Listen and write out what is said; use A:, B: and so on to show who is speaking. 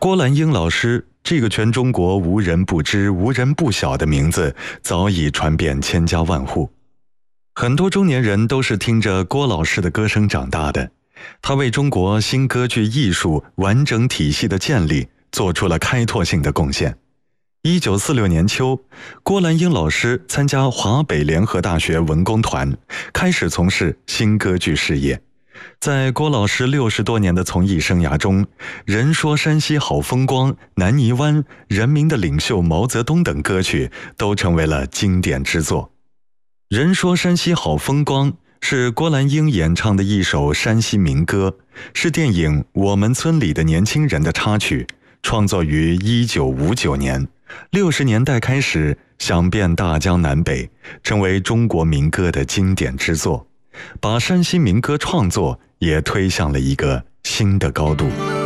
A: 郭兰英老师这个全中国无人不知、无人不晓的名字，早已传遍千家万户。很多中年人都是听着郭老师的歌声长大的，他为中国新歌剧艺术完整体系的建立做出了开拓性的贡献。1946年秋，郭兰英老师参加华北联合大学文工团，开始从事新歌剧事业。在郭老师60多年的从艺生涯中，人说山西好风光、南泥湾、人民的领袖毛泽东等歌曲都成为了经典之作。人说山西好风光是郭兰英演唱的一首山西民歌，是电影《我们村里的年轻人》的插曲，创作于1959年。60年代开始响遍大江南北，成为中国民歌的经典之作，把山西民歌创作也推向了一个新的高度。